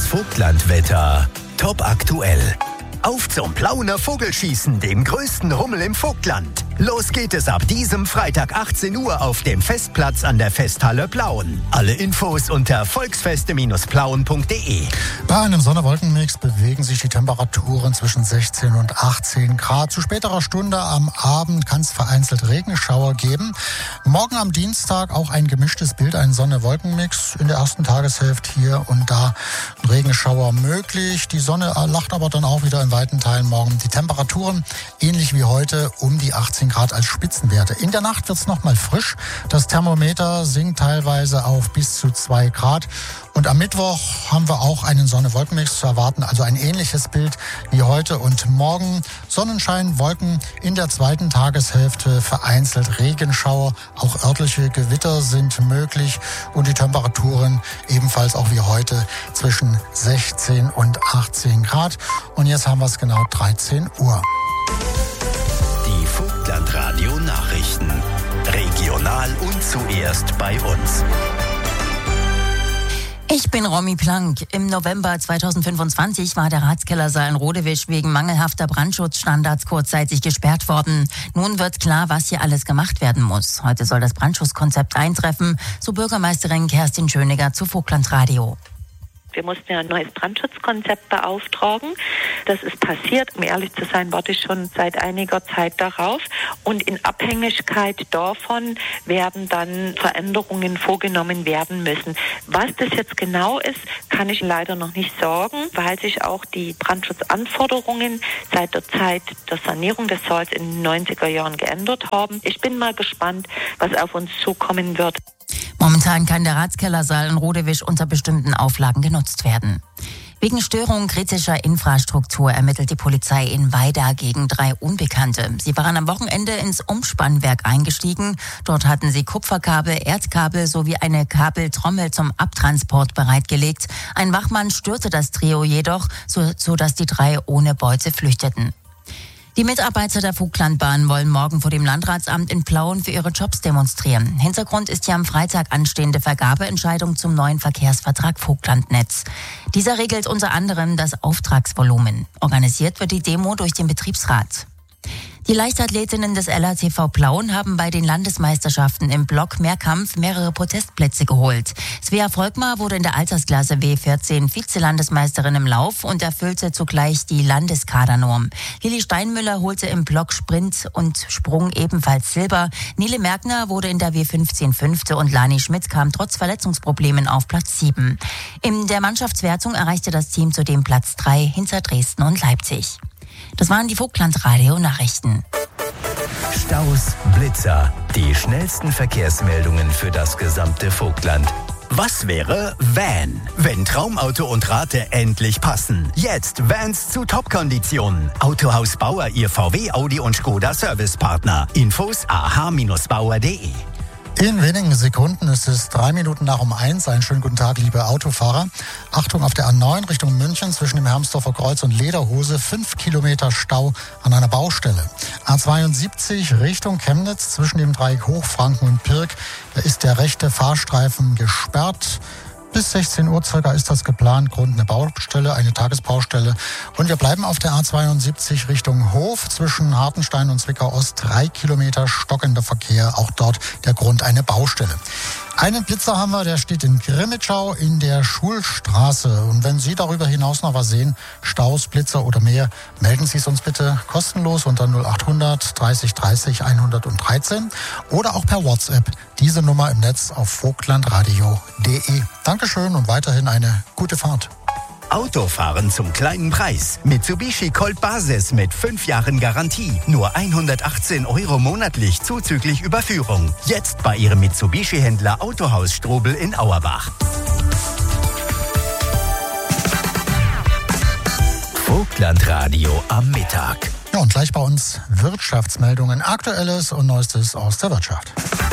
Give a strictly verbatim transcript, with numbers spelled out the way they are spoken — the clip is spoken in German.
Vogtlandwetter top aktuell. Auf zum Plauner Vogelschießen, dem größten Rummel im Vogtland. Los geht es ab diesem Freitag achtzehn Uhr auf dem Festplatz an der Festhalle Plauen. Alle Infos unter volksfeste plauen punkt de. Bei einem Sonne-Wolken-Mix bewegen sich die Temperaturen zwischen sechzehn und achtzehn Grad. Zu späterer Stunde am Abend kann es vereinzelt Regenschauer geben. Morgen am Dienstag auch ein gemischtes Bild, ein Sonne-Wolken-Mix. In der ersten Tageshälfte hier und da ein Regenschauer möglich. Die Sonne lacht aber dann auch wieder in weiten Teilen morgen. Die Temperaturen ähnlich wie heute um die achtzehn Grad als Spitzenwerte. In der Nacht wird es nochmal frisch. Das Thermometer sinkt teilweise auf bis zu zwei Grad. Und am Mittwoch haben wir auch einen Sonne-Wolken-Mix zu erwarten, also ein ähnliches Bild wie heute und morgen. Sonnenschein, Wolken in der zweiten Tageshälfte, vereinzelt Regenschauer, auch örtliche Gewitter sind möglich und die Temperaturen ebenfalls auch wie heute zwischen sechzehn und achtzehn Grad. Und jetzt haben wir es genau dreizehn Uhr. Die Vogtland-Radio-Nachrichten. Regional und zuerst bei uns. Ich bin Romy Plank. Im November zweitausendfünfundzwanzig war der Ratskeller Saalen-Rodewisch wegen mangelhafter Brandschutzstandards kurzzeitig gesperrt worden. Nun wird klar, was hier alles gemacht werden muss. Heute soll das Brandschutzkonzept eintreffen, so Bürgermeisterin Kerstin Schöniger zu Vogtland Radio. Wir mussten ja ein neues Brandschutzkonzept beauftragen. Das ist passiert. Um ehrlich zu sein, warte ich schon seit einiger Zeit darauf. Und in Abhängigkeit davon werden dann Veränderungen vorgenommen werden müssen. Was das jetzt genau ist, kann ich leider noch nicht sagen, weil sich auch die Brandschutzanforderungen seit der Zeit der Sanierung des Saals in den neunziger Jahren geändert haben. Ich bin mal gespannt, was auf uns zukommen wird. Momentan kann der Ratskeller Saalen-Rodewisch unter bestimmten Auflagen genutzt werden. Wegen Störung kritischer Infrastruktur ermittelt die Polizei in Weida gegen drei Unbekannte. Sie waren am Wochenende ins Umspannwerk eingestiegen. Dort hatten sie Kupferkabel, Erdkabel sowie eine Kabeltrommel zum Abtransport bereitgelegt. Ein Wachmann störte das Trio jedoch, so, so dass die drei ohne Beute flüchteten. Die Mitarbeiter der Vogtlandbahn wollen morgen vor dem Landratsamt in Plauen für ihre Jobs demonstrieren. Hintergrund ist die am Freitag anstehende Vergabeentscheidung zum neuen Verkehrsvertrag Vogtlandnetz. Dieser regelt unter anderem das Auftragsvolumen. Organisiert wird die Demo durch den Betriebsrat. Die Leichtathletinnen des L A T V Plauen haben bei den Landesmeisterschaften im Block-Mehrkampf mehrere Podestplätze geholt. Svea Volkmar wurde in der Altersklasse W vierzehn Vizelandesmeisterin im Lauf und erfüllte zugleich die Landeskadernorm. Lili Steinmüller holte im Block Sprint und Sprung ebenfalls Silber. Nele Merkner wurde in der W fünfzehn Fünfte und Lani Schmidt kam trotz Verletzungsproblemen auf Platz sieben. In der Mannschaftswertung erreichte das Team zudem Platz drei hinter Dresden und Leipzig. Das waren die Vogtland-Radio-Nachrichten. Staus, Blitzer, die schnellsten Verkehrsmeldungen für das gesamte Vogtland. Was wäre Van, wenn Traumauto und Rate endlich passen? Jetzt Vans zu Top-Konditionen. Autohaus Bauer, Ihr V W, Audi und Skoda Servicepartner. Infos a h bauer punkt de. In wenigen Sekunden ist es drei Minuten nach um eins. Einen schönen guten Tag, liebe Autofahrer. Achtung, auf der A neun Richtung München zwischen dem Hermsdorfer Kreuz und Lederhose. Fünf Kilometer Stau an einer Baustelle. A zweiundsiebzig Richtung Chemnitz zwischen dem Dreieck Hochfranken und Pirk. Da ist der rechte Fahrstreifen gesperrt. Bis sechzehn Uhr circa ist das geplant. Grund eine Baustelle, eine Tagesbaustelle. Und wir bleiben auf der A zweiundsiebzig Richtung Hof zwischen Hartenstein und Zwickau Ost. Drei Kilometer stockender Verkehr. Auch dort der Grund eine Baustelle. Einen Blitzer haben wir, der steht in Grimmitschau in der Schulstraße. Und wenn Sie darüber hinaus noch was sehen, Staus, Blitzer oder mehr, melden Sie es uns bitte kostenlos unter null achthundert dreißig dreißig hundertdreizehn oder auch per WhatsApp. Diese Nummer im Netz auf vogtlandradio punkt de. Dankeschön und weiterhin eine gute Fahrt. Autofahren zum kleinen Preis. Mitsubishi Colt Basis mit fünf Jahren Garantie. Nur hundertachtzehn Euro monatlich zuzüglich Überführung. Jetzt bei Ihrem Mitsubishi-Händler Autohaus Strobel in Auerbach. Vogtlandradio am Mittag. Ja, und gleich bei uns Wirtschaftsmeldungen, Aktuelles und Neuestes aus der Wirtschaft.